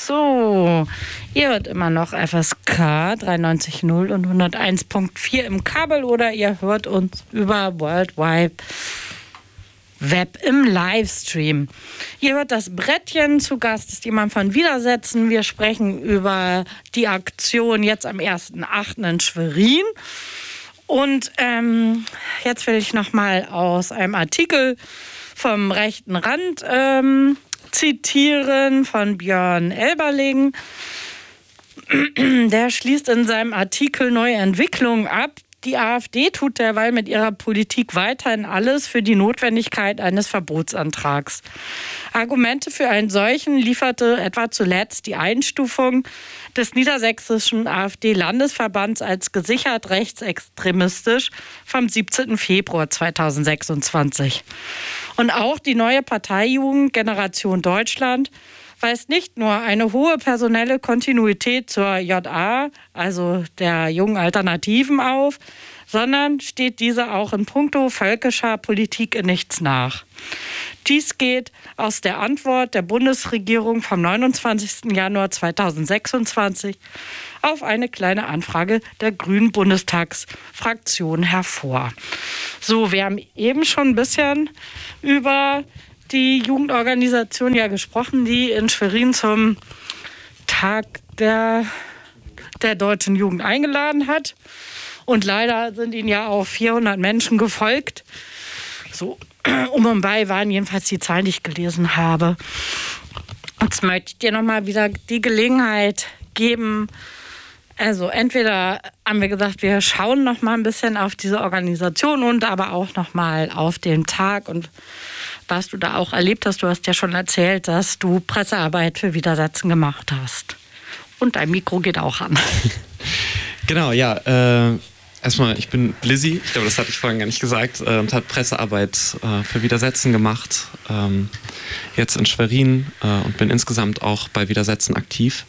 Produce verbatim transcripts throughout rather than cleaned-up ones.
So, ihr hört immer noch F S K dreiundneunzig Komma null und hunderteins Komma vier im Kabel oder ihr hört uns über World Wide Web im Livestream. Ihr hört das Brettchen, zu Gast ist jemand von Widersetzen. Wir sprechen über die Aktion jetzt am ersten achten in Schwerin. Und ähm, jetzt will ich noch mal aus einem Artikel vom rechten Rand ähm, zitieren von Björn Elberling. Der schließt in seinem Artikel neue Entwicklungen ab. Die AfD tut derweil mit ihrer Politik weiterhin alles für die Notwendigkeit eines Verbotsantrags. Argumente für einen solchen lieferte etwa zuletzt die Einstufung des niedersächsischen AfD-Landesverbands als gesichert rechtsextremistisch vom siebzehnten Februar zweitausendsechsundzwanzig. Und auch die neue Parteijugend Generation Deutschland weist nicht nur eine hohe personelle Kontinuität zur J A, also der jungen Alternativen, auf, sondern steht diese auch in puncto völkischer Politik in nichts nach. Dies geht aus der Antwort der Bundesregierung vom neunundzwanzigsten Januar zweitausendsechsundzwanzig auf eine kleine Anfrage der Grünen Bundestagsfraktion hervor. So, wir haben eben schon ein bisschen über die Jugendorganisation ja gesprochen, die in Schwerin zum Tag der, der deutschen Jugend eingeladen hat. Und leider sind ihnen ja auch vierhundert Menschen gefolgt. So um und bei waren jedenfalls die Zahlen, die ich gelesen habe. Jetzt möchte ich dir nochmal wieder die Gelegenheit geben. Also entweder haben wir gesagt, wir schauen noch mal ein bisschen auf diese Organisation und aber auch noch mal auf den Tag und was du da auch erlebt hast. Du hast ja schon erzählt, dass du Pressearbeit für Widersetzen gemacht hast. Und dein Mikro geht auch an. Genau, ja. Äh, erstmal, ich bin Lizzie, ich glaube, das hatte ich vorhin gar nicht gesagt, äh, und habe Pressearbeit äh, für Widersetzen gemacht. Ähm, jetzt in Schwerin äh, und bin insgesamt auch bei Widersetzen aktiv.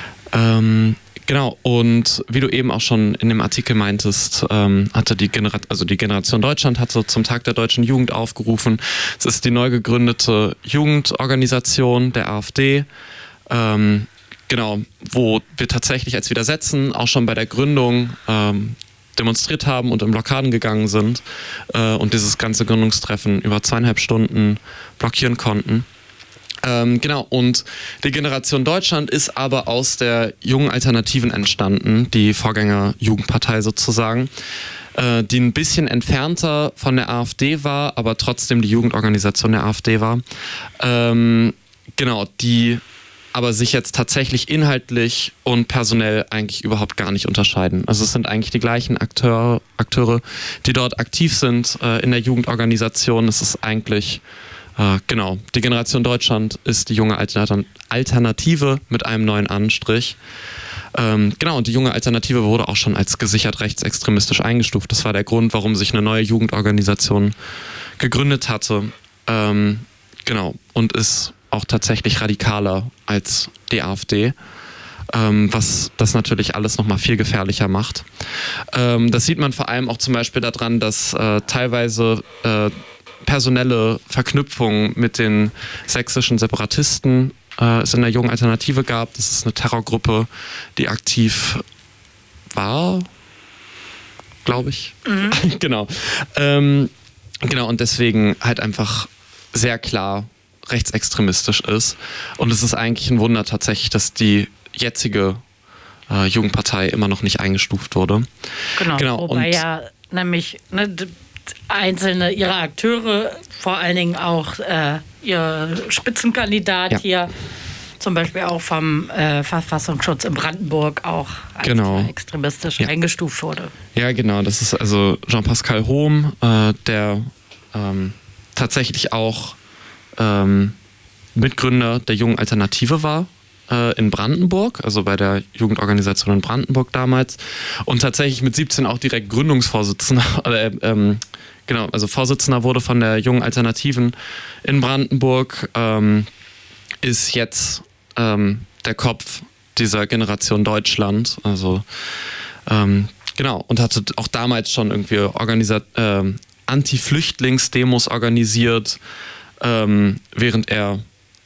Ähm, Genau, und wie du eben auch schon in dem Artikel meintest, ähm, hatte die, Genera- also die Generation Deutschland hatte zum Tag der deutschen Jugend aufgerufen. Es ist die neu gegründete Jugendorganisation der AfD, ähm, genau, wo wir tatsächlich als Widersetzen auch schon bei der Gründung ähm, demonstriert haben und in Blockaden gegangen sind äh, und dieses ganze Gründungstreffen über zweieinhalb Stunden blockieren konnten. Ähm, genau, und die Generation Deutschland ist aber aus der jungen Alternativen entstanden, die Vorgänger-Jugendpartei sozusagen, äh, die ein bisschen entfernter von der AfD war, aber trotzdem die Jugendorganisation der AfD war. Ähm, genau, die aber sich jetzt tatsächlich inhaltlich und personell eigentlich überhaupt gar nicht unterscheiden. Also es sind eigentlich die gleichen Akteur, Akteure, die dort aktiv sind äh, in der Jugendorganisation. Es ist eigentlich... Uh, genau, die Generation Deutschland ist die junge Altern- Alternative mit einem neuen Anstrich. Ähm, genau, und die junge Alternative wurde auch schon als gesichert rechtsextremistisch eingestuft. Das war der Grund, warum sich eine neue Jugendorganisation gegründet hatte. Ähm, genau, und ist auch tatsächlich radikaler als die AfD. Ähm, was das natürlich alles nochmal viel gefährlicher macht. Ähm, das sieht man vor allem auch zum Beispiel daran, dass äh, teilweise äh, personelle Verknüpfungen mit den sächsischen Separatisten äh, es in der jungen Alternative gab. Das ist eine Terrorgruppe, die aktiv war, glaube ich. Mhm. genau. Ähm, genau, und deswegen halt einfach sehr klar rechtsextremistisch ist. Und es ist eigentlich ein Wunder tatsächlich, dass die jetzige äh, Jugendpartei immer noch nicht eingestuft wurde. Genau, genau. wobei und ja nämlich... Ne, einzelne ihrer Akteure, vor allen Dingen auch äh, ihr Spitzenkandidat ja. hier, zum Beispiel auch vom äh, Verfassungsschutz in Brandenburg auch als genau. extremistisch ja. eingestuft wurde. Ja, genau. Das ist also Jean-Pascal Hohm, äh, der ähm, tatsächlich auch ähm, Mitgründer der Jungen Alternative war äh, in Brandenburg, also bei der Jugendorganisation in Brandenburg damals und tatsächlich mit siebzehn auch direkt Gründungsvorsitzender äh, ähm, Genau, also Vorsitzender wurde von der Jungen Alternativen in Brandenburg, ähm, ist jetzt ähm, der Kopf dieser Generation Deutschland, also ähm, genau, und hatte auch damals schon irgendwie organisiert, ähm, Anti-Flüchtlings-Demos organisiert, ähm, während er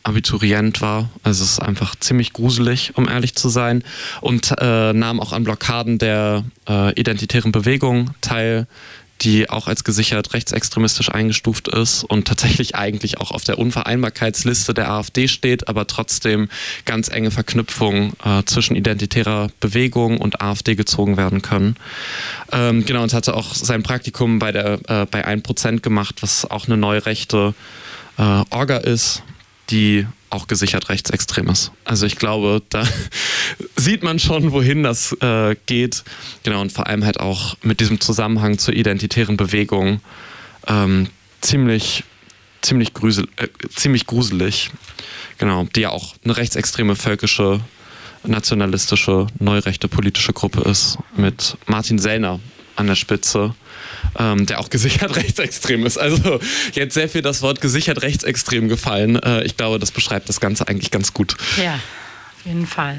Abiturient war. Also es ist einfach ziemlich gruselig, um ehrlich zu sein. Und äh, nahm auch an Blockaden der äh, identitären Bewegung teil, die auch als gesichert rechtsextremistisch eingestuft ist und tatsächlich eigentlich auch auf der Unvereinbarkeitsliste der AfD steht, aber trotzdem ganz enge Verknüpfungen äh, zwischen identitärer Bewegung und AfD gezogen werden können. Ähm, genau, und hatte auch sein Praktikum bei der äh, bei ein Prozent gemacht, was auch eine neurechte äh, Orga ist, die auch gesichert rechtsextrem ist. Also ich glaube, da sieht man schon, wohin das äh, geht. Genau, und vor allem halt auch mit diesem Zusammenhang zur identitären Bewegung ähm, ziemlich, ziemlich, grusel, äh, ziemlich gruselig. Genau, die ja auch eine rechtsextreme, völkische, nationalistische, neurechte politische Gruppe ist, mit Martin Sellner an der Spitze. Ähm, der auch gesichert rechtsextrem ist. Also jetzt sehr viel das Wort gesichert rechtsextrem gefallen. Äh, ich glaube, das beschreibt das Ganze eigentlich ganz gut. Ja, auf jeden Fall.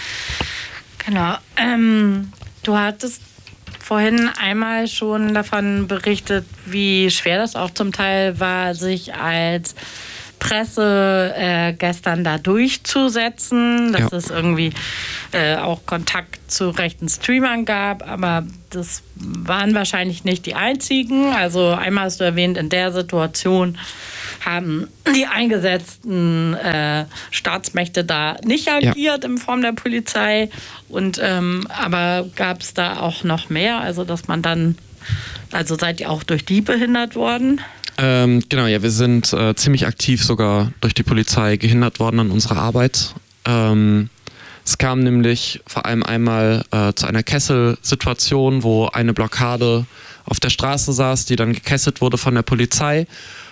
Genau. Ähm, du hattest vorhin einmal schon davon berichtet, wie schwer das auch zum Teil war, sich als Presse äh, gestern da durchzusetzen, dass ja. es irgendwie äh, auch Kontakt zu rechten Streamern gab, aber das waren wahrscheinlich nicht die einzigen. Also einmal hast du erwähnt, in der Situation haben die eingesetzten äh, Staatsmächte da nicht agiert ja. in Form der Polizei. Und ähm, aber gab es da auch noch mehr? Also dass man dann, also seid ihr auch durch die behindert worden? Ähm, genau, ja, wir sind äh, ziemlich aktiv sogar durch die Polizei gehindert worden an unserer Arbeit. Ähm, es kam nämlich vor allem einmal äh, zu einer Kesselsituation, wo eine Blockade auf der Straße saß, die dann gekesselt wurde von der Polizei.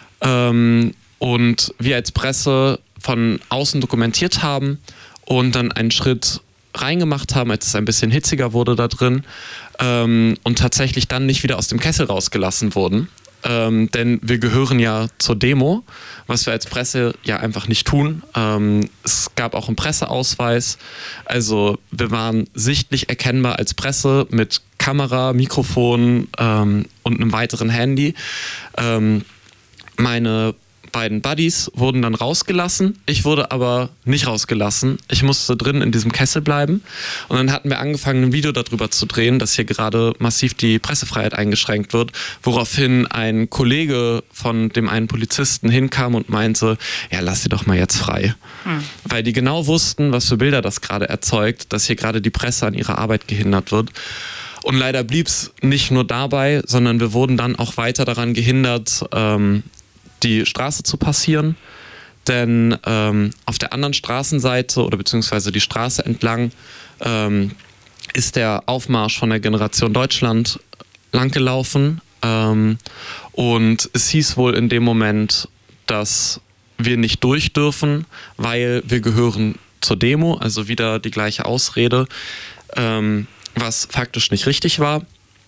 Ähm, und wir als Presse von außen dokumentiert haben und dann einen Schritt reingemacht haben, als es ein bisschen hitziger wurde da drin ähm, und tatsächlich dann nicht wieder aus dem Kessel rausgelassen wurden. Ähm, denn wir gehören ja zur Demo, was wir als Presse ja einfach nicht tun. Ähm, es gab auch einen Presseausweis, also wir waren sichtlich erkennbar als Presse mit Kamera, Mikrofon ähm, und einem weiteren Handy. Ähm, meine beiden Buddies wurden dann rausgelassen. Ich wurde aber nicht rausgelassen. Ich musste drin in diesem Kessel bleiben. Und dann hatten wir angefangen, ein Video darüber zu drehen, dass hier gerade massiv die Pressefreiheit eingeschränkt wird, woraufhin ein Kollege von dem einen Polizisten hinkam und meinte, ja, lass sie doch mal jetzt frei. Hm. Weil die genau wussten, was für Bilder das gerade erzeugt, dass hier gerade die Presse an ihrer Arbeit gehindert wird. Und leider blieb es nicht nur dabei, sondern wir wurden dann auch weiter daran gehindert, ähm, die Straße zu passieren, denn ähm, auf der anderen Straßenseite oder beziehungsweise die Straße entlang ähm, ist der Aufmarsch von der Generation Deutschland langgelaufen ähm, und es hieß wohl in dem Moment, dass wir nicht durch dürfen, weil wir gehören zur Demo, also wieder die gleiche Ausrede, ähm, was faktisch nicht richtig war.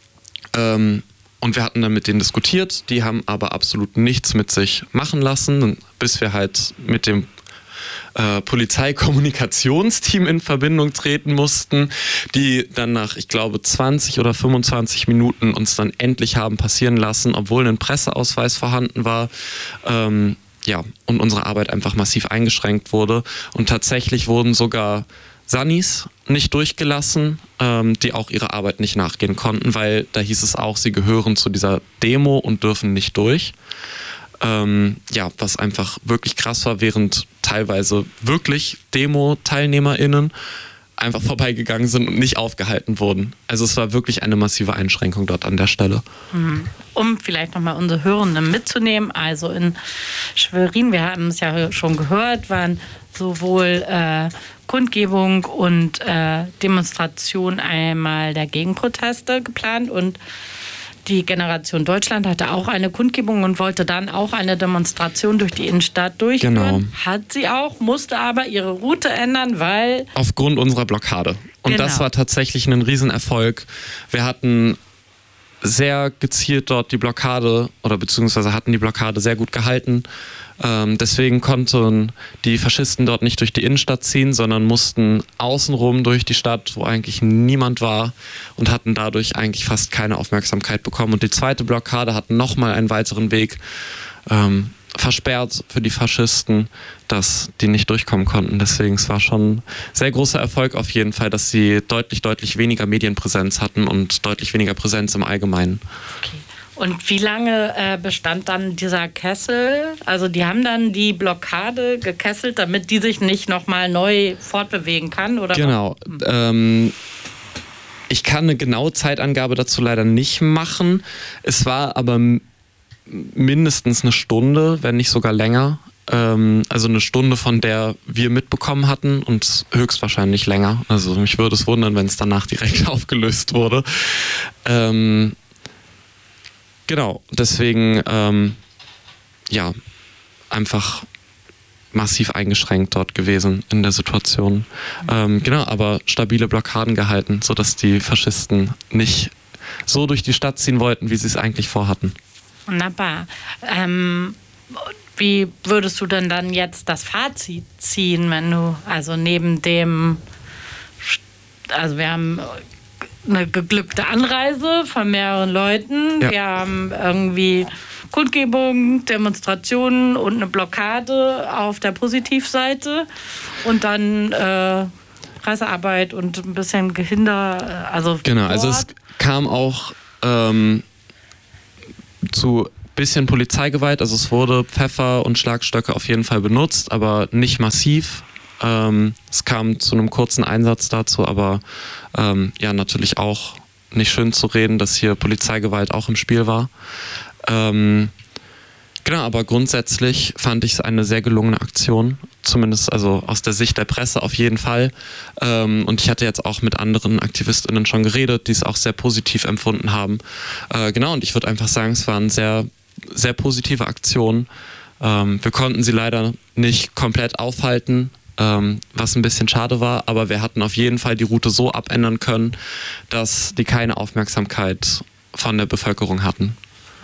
Ähm, Und wir hatten dann mit denen diskutiert, die haben aber absolut nichts mit sich machen lassen, bis wir halt mit dem äh, Polizeikommunikationsteam in Verbindung treten mussten, die dann nach, ich glaube, zwanzig oder fünfundzwanzig Minuten uns dann endlich haben passieren lassen, obwohl ein Presseausweis vorhanden war. Ähm, ja, und unsere Arbeit einfach massiv eingeschränkt wurde. Und tatsächlich wurden sogar Sannis nicht durchgelassen, ähm, die auch ihrer Arbeit nicht nachgehen konnten, weil da hieß es auch, sie gehören zu dieser Demo und dürfen nicht durch. Ähm, ja, was einfach wirklich krass war, während teilweise wirklich Demo-TeilnehmerInnen einfach vorbeigegangen sind und nicht aufgehalten wurden. Also es war wirklich eine massive Einschränkung dort an der Stelle. Um vielleicht nochmal unsere Hörenden mitzunehmen, also in Schwerin, wir haben es ja schon gehört, waren sowohl äh, Kundgebung und äh, Demonstration einmal der Gegenproteste geplant und die Generation Deutschland hatte auch eine Kundgebung und wollte dann auch eine Demonstration durch die Innenstadt durchführen. Genau. Hat sie auch, musste aber ihre Route ändern, weil... Aufgrund unserer Blockade. Und genau. Das war tatsächlich ein Riesenerfolg. Wir hatten sehr gezielt dort die Blockade oder beziehungsweise hatten die Blockade sehr gut gehalten. Ähm, deswegen konnten die Faschisten dort nicht durch die Innenstadt ziehen, sondern mussten außenrum durch die Stadt, wo eigentlich niemand war und hatten dadurch eigentlich fast keine Aufmerksamkeit bekommen. Und die zweite Blockade hat nochmal einen weiteren Weg ähm, versperrt für die Faschisten, dass die nicht durchkommen konnten. Deswegen, es war schon ein sehr großer Erfolg auf jeden Fall, dass sie deutlich, deutlich weniger Medienpräsenz hatten und deutlich weniger Präsenz im Allgemeinen. Okay. Und wie lange äh, bestand dann dieser Kessel? Also die haben dann die Blockade gekesselt, damit die sich nicht nochmal neu fortbewegen kann? Oder genau. Hm. Ähm, ich kann eine genaue Zeitangabe dazu leider nicht machen. Es war aber mindestens eine Stunde, wenn nicht sogar länger. Ähm, also eine Stunde, von der wir mitbekommen hatten und höchstwahrscheinlich länger. Also mich würde es wundern, wenn es danach direkt aufgelöst wurde. Ähm, genau, deswegen ähm, ja, einfach massiv eingeschränkt dort gewesen in der Situation. Ähm, genau, aber stabile Blockaden gehalten, sodass die Faschisten nicht so durch die Stadt ziehen wollten, wie sie es eigentlich vorhatten. Wunderbar. Ähm, wie würdest du denn dann jetzt das Fazit ziehen, wenn du, also neben dem, also wir haben eine geglückte Anreise von mehreren Leuten, ja. Wir haben irgendwie Kundgebungen, Demonstrationen und eine Blockade auf der Positivseite und dann äh, Pressearbeit und ein bisschen Gehinder, also genau, also es kam auch ähm, zu bisschen Polizeigewalt, also es wurde Pfeffer und Schlagstöcke auf jeden Fall benutzt, aber nicht massiv. Ähm, es kam zu einem kurzen Einsatz dazu, aber ähm, ja, natürlich auch nicht schön zu reden, dass hier Polizeigewalt auch im Spiel war. Ähm, genau, aber grundsätzlich fand ich es eine sehr gelungene Aktion, zumindest also aus der Sicht der Presse auf jeden Fall. Ähm, und ich hatte jetzt auch mit anderen AktivistInnen schon geredet, die es auch sehr positiv empfunden haben. Äh, genau, und ich würde einfach sagen, es war eine sehr, sehr positive Aktion. Ähm, wir konnten sie leider nicht komplett aufhalten, ähm, was ein bisschen schade war, aber wir hatten auf jeden Fall die Route so abändern können, dass die keine Aufmerksamkeit von der Bevölkerung hatten.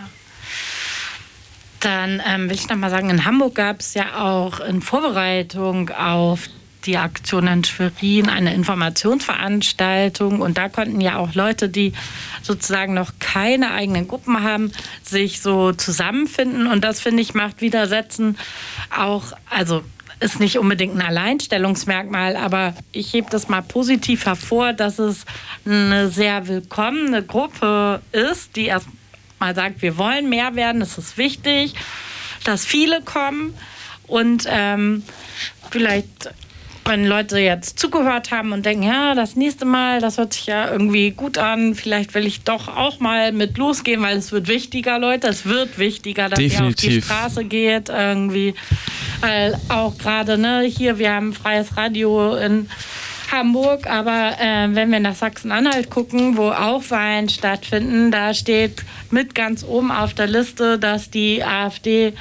Dann ähm, will ich noch mal sagen, in Hamburg gab es ja auch in Vorbereitung auf die Aktion in Schwerin eine Informationsveranstaltung und da konnten ja auch Leute, die sozusagen noch keine eigenen Gruppen haben, sich so zusammenfinden und das, finde ich, macht Widersetzen auch, also ist nicht unbedingt ein Alleinstellungsmerkmal, aber ich hebe das mal positiv hervor, dass es eine sehr willkommene Gruppe ist, die erst mal sagt, wir wollen mehr werden, es ist wichtig, dass viele kommen und ähm, vielleicht, wenn Leute jetzt zugehört haben und denken, ja, das nächste Mal, das hört sich ja irgendwie gut an, vielleicht will ich doch auch mal mit losgehen, weil es wird wichtiger, Leute, es wird wichtiger, dass ihr auf die Straße geht irgendwie, weil auch gerade, ne, hier, wir haben freies Radio in Hamburg, aber äh, wenn wir nach Sachsen-Anhalt gucken, wo auch Wahlen stattfinden, da steht mit ganz oben auf der Liste, dass die AfD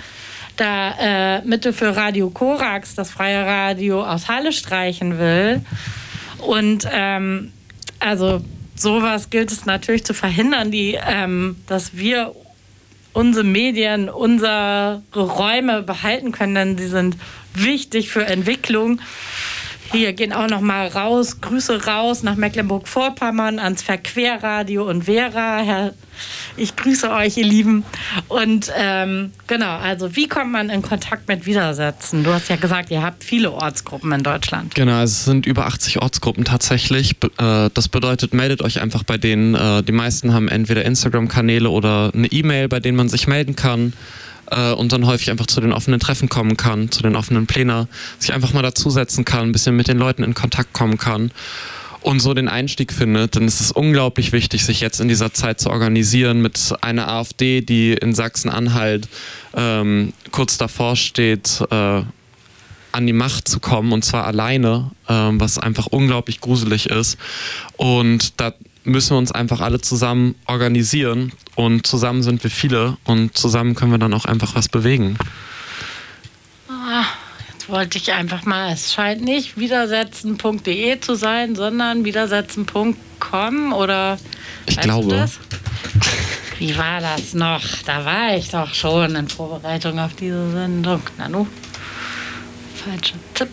da äh, Mittel für Radio Korax, das freie Radio aus Halle, streichen will. Und ähm, also sowas gilt es natürlich zu verhindern, die, ähm, dass wir unsere Medien, unsere Räume behalten können, denn sie sind wichtig für Entwicklung. Hier gehen auch noch mal raus, Grüße raus nach Mecklenburg-Vorpommern ans Verquerradio und Vera. Herr, ich grüße euch, ihr Lieben. Und ähm, genau, also wie kommt man in Kontakt mit Widersetzen? Du hast ja gesagt, ihr habt viele Ortsgruppen in Deutschland. Genau, es sind über achtzig Ortsgruppen tatsächlich. Das bedeutet, meldet euch einfach bei denen. Die meisten haben entweder Instagram-Kanäle oder eine E-Mail, bei denen man sich melden kann. Und dann häufig einfach zu den offenen Treffen kommen kann, zu den offenen Plänen, sich einfach mal dazusetzen kann, ein bisschen mit den Leuten in Kontakt kommen kann und so den Einstieg findet. Denn es ist unglaublich wichtig, sich jetzt in dieser Zeit zu organisieren mit einer AfD, die in Sachsen-Anhalt ähm, kurz davor steht, äh, an die Macht zu kommen und zwar alleine, ähm, was einfach unglaublich gruselig ist. Und da müssen wir uns einfach alle zusammen organisieren und zusammen sind wir viele und zusammen können wir dann auch einfach was bewegen. Ah, jetzt wollte ich einfach mal, es scheint nicht widersetzen punkt de zu sein, sondern widersetzen punkt com oder ich glaube. Das? Wie war das noch? Da war ich doch schon in Vorbereitung auf diese Sendung. Nanu? Falscher Tipp.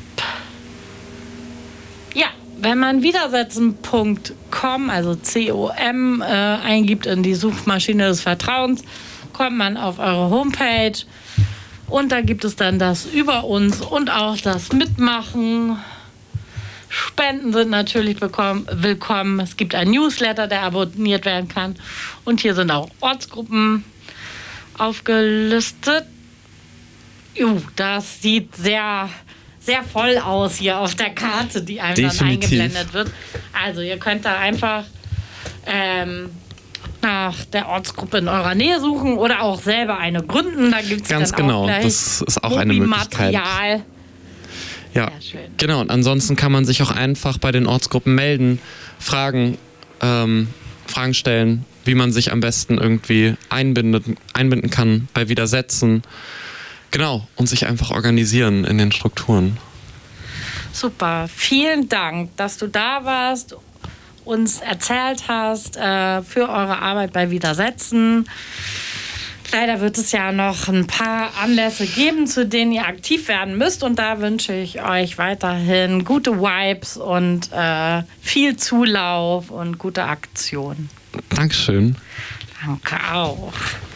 Ja. Wenn man widersetzen punkt com, also C O M, äh, eingibt in die Suchmaschine des Vertrauens, kommt man auf eure Homepage Und da gibt es dann das Über uns und auch das Mitmachen. Spenden sind natürlich willkommen. Es gibt einen Newsletter, der abonniert werden kann. Und hier sind auch Ortsgruppen aufgelistet. Juh, das sieht sehr, sehr voll aus hier auf der Karte, die einem Definitiv. dann eingeblendet wird. Also ihr könnt da einfach ähm, nach der Ortsgruppe in eurer Nähe suchen oder auch selber eine gründen. Da gibt es Ganz dann genau, auch gleich das ist auch eine Möglichkeit. Material. Ja, genau. Und ansonsten kann man sich auch einfach bei den Ortsgruppen melden, Fragen, ähm, Fragen stellen, wie man sich am besten irgendwie einbindet, einbinden kann bei Widersetzen. Genau, und sich einfach organisieren in den Strukturen. Super, vielen Dank, dass du da warst, uns erzählt hast äh, für eure Arbeit bei Widersetzen. Leider wird es ja noch ein paar Anlässe geben, zu denen ihr aktiv werden müsst. Und da wünsche ich euch weiterhin gute Vibes und äh, viel Zulauf und gute Aktion. Dankeschön. Danke auch.